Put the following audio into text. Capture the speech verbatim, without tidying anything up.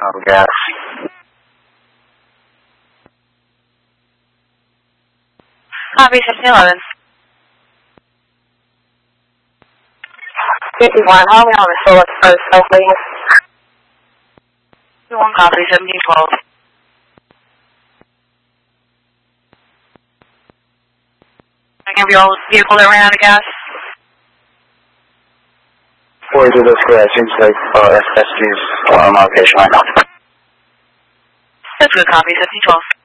um, gas. Copy, fifteen eleven. fifty-one, how are we on the solar first, so please? fifty-one, copy, seventeen twelve. I can have your vehicle that ran out of gas? forty-two, that's correct. Seems like uh, S G's on location right now. That's good, copy, seventeen twelve.